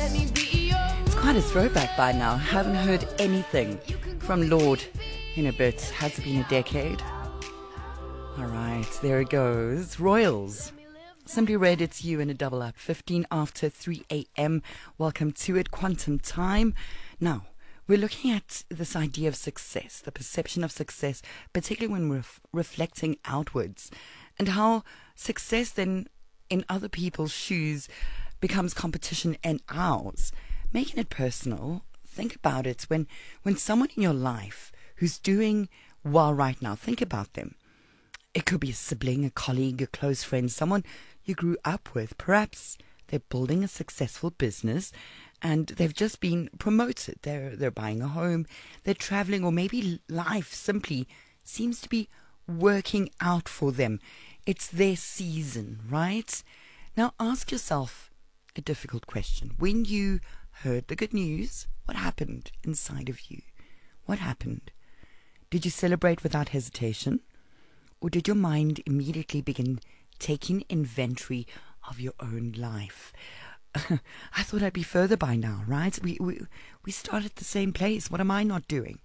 It's quite a throwback by now. Haven't heard anything from Lord in a bit. Has it been a decade? All right, there it goes. Royals. Simply Red, it's you in a double up. 15 after 3 a.m. Welcome to it, Quantum Time. Now, we're looking at this idea of success, the perception of success, particularly when we're reflecting outwards, and how success then in other people's shoes becomes competition and ours. Making it personal, think about it. When someone in your life who's doing well right now, think about them. It could be a sibling, a colleague, a close friend, someone you grew up with. Perhaps they're building a successful business and they've just been promoted. They're buying a home, they're traveling, or maybe life simply seems to be working out for them. It's their season, right? Now ask yourself a difficult question. When you heard the good news, what happened inside of you? What happened? Did you celebrate without hesitation? Or did your mind immediately begin taking inventory of your own life? I thought I'd be further by now, right? We start at the same place. What am I not doing?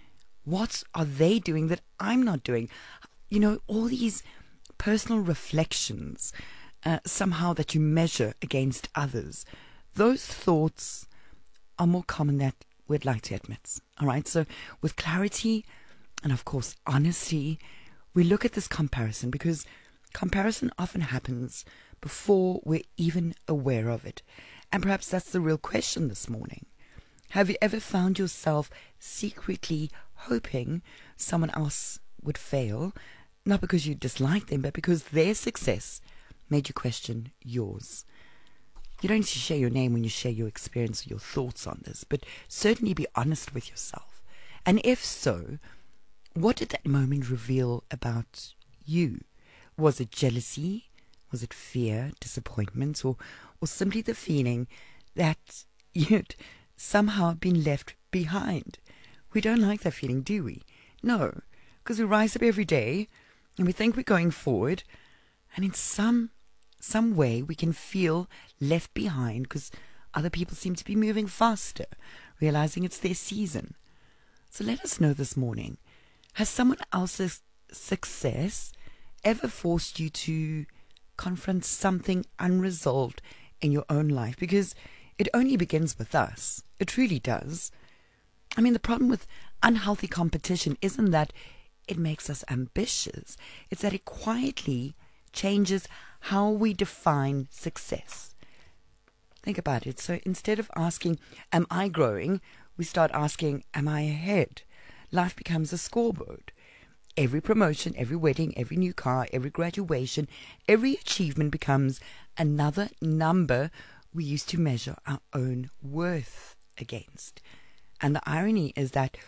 What are they doing that I'm not doing? You know, all these personal reflections, somehow that you measure against others. Those thoughts are more common than we'd like to admit. All right, so with clarity and, of course, honesty, we look at this comparison because comparison often happens before we're even aware of it. And perhaps that's the real question this morning. Have you ever found yourself secretly hoping someone else would fail, not because you dislike them, but because their success made you question yours? You don't need to share your name when you share your experience or your thoughts on this, but certainly be honest with yourself. And if so, what did that moment reveal about you? Was it jealousy? Was it fear, disappointment, or simply the feeling that you'd somehow been left behind? We don't like that feeling, do we? No, because we rise up every day and we think we're going forward, and in some way we can feel left behind because other people seem to be moving faster, realizing it's their season. So let us know this morning. Has someone else's success ever forced you to confront something unresolved in your own life? Because it only begins with us. It truly does. I mean, the problem with unhealthy competition isn't that it makes us ambitious. It's that it quietly changes how we define success. Think about it. So instead of asking, am I growing? We start asking, am I ahead? Life becomes a scoreboard. Every promotion, every wedding, every new car, every graduation, every achievement becomes another number we use to measure our own worth against. And the irony is that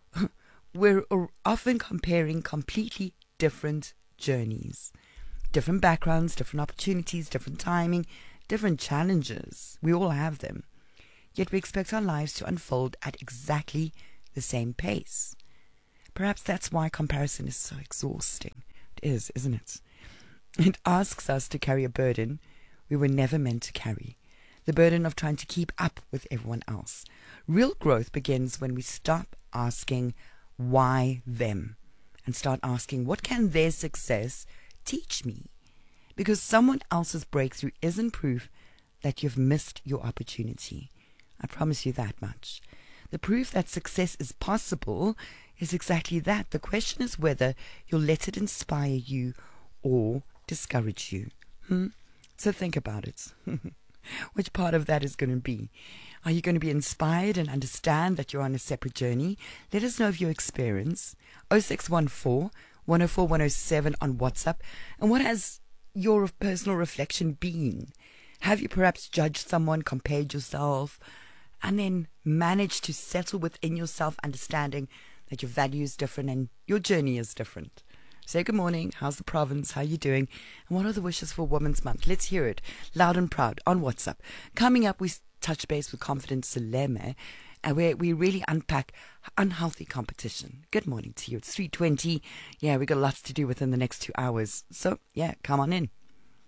we're often comparing completely different journeys, different backgrounds, different opportunities, different timing, different challenges. We all have them. Yet we expect our lives to unfold at exactly the same pace. Perhaps that's why comparison is so exhausting. It is, isn't it? It asks us to carry a burden we were never meant to carry. The burden of trying to keep up with everyone else. Real growth begins when we stop asking, why them? And start asking, what can their success teach me? Because someone else's breakthrough isn't proof that you've missed your opportunity. I promise you that much. The proof that success is possible is exactly that. The question is whether you'll let it inspire you or discourage you. So think about it. Which part of that is going to be? Are you going to be inspired and understand that you're on a separate journey? Let us know of your experience. 0614 104 107 on WhatsApp. And what has your personal reflection been? Have you perhaps judged someone, compared yourself, and then managed to settle within yourself, understanding that your value is different and your journey is different? Say good morning, how's the province, how you doing, and what are the wishes for Women's Month? Let's hear it loud and proud on WhatsApp. Coming up, we touch base with Confidence Seleme, and where we really unpack unhealthy competition. Good morning to you. It's 3:20. Yeah, we got lots to do within the next 2 hours. So, yeah, come on in.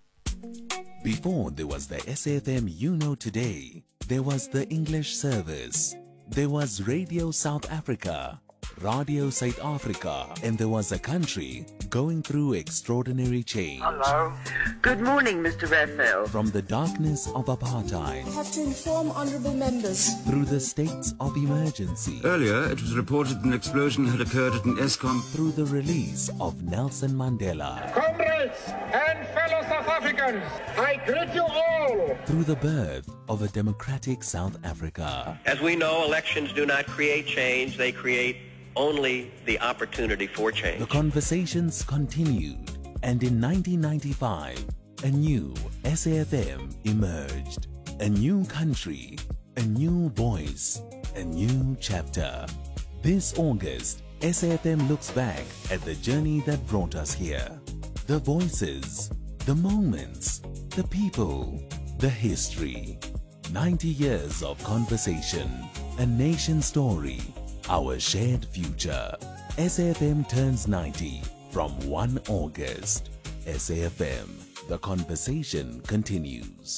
Before there was the SAFM you know today, there was the English service. There was Radio South Africa, Radio South Africa, and there was a country going through extraordinary change. Hello. Good morning, Mr. Raphael. From the darkness of apartheid, I have to inform honourable members. through the states of emergency, Earlier, it was reported an explosion had occurred at an ESCOM. through the release of Nelson Mandela, Comrades and fellow South Africans, I greet you all. through the birth of a democratic South Africa. As we know, elections do not create change, they create only the opportunity for change. The conversations continued, and in 1995, a new SAFM emerged. A new country, a new voice, a new chapter. This August, SAFM looks back at the journey that brought us here. The voices, the moments, the people, the history. 90 years of conversation, a nation story, our shared future. SAFM turns 90 from 1 August. SAFM, the conversation continues.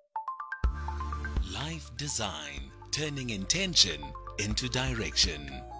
Life design, turning intention into direction.